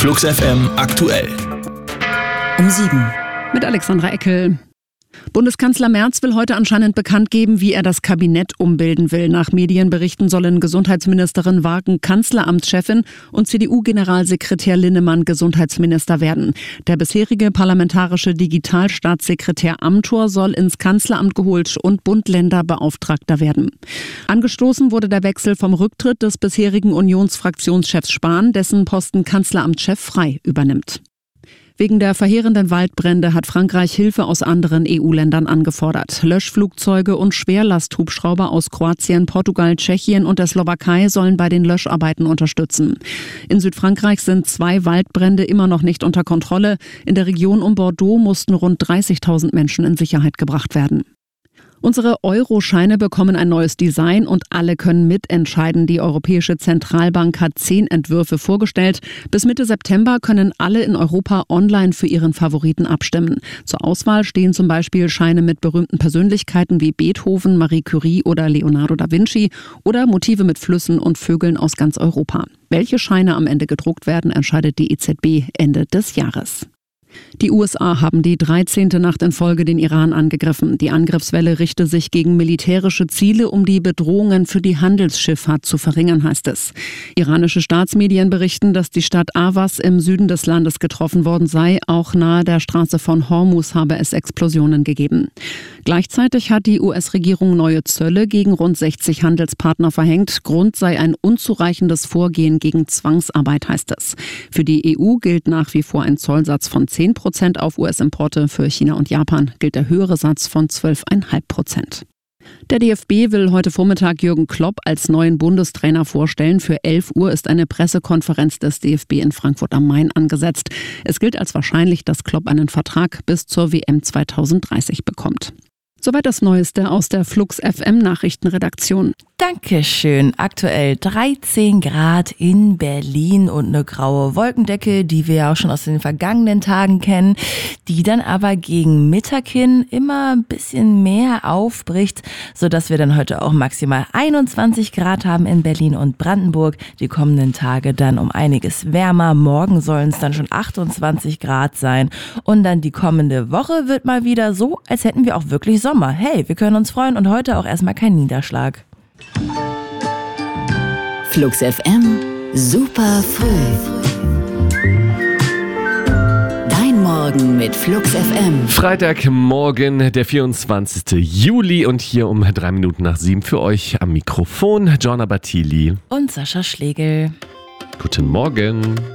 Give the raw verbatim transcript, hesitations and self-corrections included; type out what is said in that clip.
Flux F M aktuell. Um sieben. Mit Alexandra Eckel. Bundeskanzler Merz will heute anscheinend bekannt geben, wie er das Kabinett umbilden will. Nach Medienberichten sollen Gesundheitsministerin Wagen Kanzleramtschefin und C D U-Generalsekretär Linnemann Gesundheitsminister werden. Der bisherige parlamentarische Digitalstaatssekretär Amthor soll ins Kanzleramt geholt und Bund-Länder-Beauftragter werden. Angestoßen wurde der Wechsel vom Rücktritt des bisherigen Unionsfraktionschefs Spahn, dessen Posten Kanzleramtschef Frey übernimmt. Wegen der verheerenden Waldbrände hat Frankreich Hilfe aus anderen E U-Ländern angefordert. Löschflugzeuge und Schwerlasthubschrauber aus Kroatien, Portugal, Tschechien und der Slowakei sollen bei den Löscharbeiten unterstützen. In Südfrankreich sind zwei Waldbrände immer noch nicht unter Kontrolle. In der Region um Bordeaux mussten rund dreißigtausend Menschen in Sicherheit gebracht werden. Unsere Euro-Scheine bekommen ein neues Design und alle können mitentscheiden. Die Europäische Zentralbank hat zehn Entwürfe vorgestellt. Bis Mitte September können alle in Europa online für ihren Favoriten abstimmen. Zur Auswahl stehen zum Beispiel Scheine mit berühmten Persönlichkeiten wie Beethoven, Marie Curie oder Leonardo da Vinci oder Motive mit Flüssen und Vögeln aus ganz Europa. Welche Scheine am Ende gedruckt werden, entscheidet die E Z B Ende des Jahres. Die U S A haben die dreizehnte Nacht in Folge den Iran angegriffen. Die Angriffswelle richte sich gegen militärische Ziele, um die Bedrohungen für die Handelsschifffahrt zu verringern, heißt es. Iranische Staatsmedien berichten, dass die Stadt Awas im Süden des Landes getroffen worden sei. Auch nahe der Straße von Hormuz habe es Explosionen gegeben. Gleichzeitig hat die U S-Regierung neue Zölle gegen rund sechzig Handelspartner verhängt. Grund sei ein unzureichendes Vorgehen gegen Zwangsarbeit, heißt es. Für die E U gilt nach wie vor ein Zollsatz von zehn Prozent auf U S-Importe. Für China und Japan gilt der höhere Satz von zwölf Komma fünf Prozent. Der D F B will heute Vormittag Jürgen Klopp als neuen Bundestrainer vorstellen. Für elf Uhr ist eine Pressekonferenz des D F B in Frankfurt am Main angesetzt. Es gilt als wahrscheinlich, dass Klopp einen Vertrag bis zur W M zweitausenddreißig bekommt. Soweit das Neueste aus der Flux F M Nachrichtenredaktion. Dankeschön. Aktuell dreizehn Grad in Berlin und eine graue Wolkendecke, die wir ja auch schon aus den vergangenen Tagen kennen, die dann aber gegen Mittag hin immer ein bisschen mehr aufbricht, sodass wir dann heute auch maximal einundzwanzig Grad haben in Berlin und Brandenburg. Die kommenden Tage dann um einiges wärmer. Morgen sollen es dann schon achtundzwanzig Grad sein. Und dann die kommende Woche wird mal wieder so, als hätten wir auch wirklich Sommer. Hey, wir können uns freuen und heute auch erstmal kein Niederschlag. Flux F M, super früh. Dein Morgen mit Flux F M. Freitagmorgen, der vierundzwanzigste Juli und hier um drei Minuten nach sieben für euch am Mikrofon Gianna Battili Und Sascha Schlegel. Guten Morgen.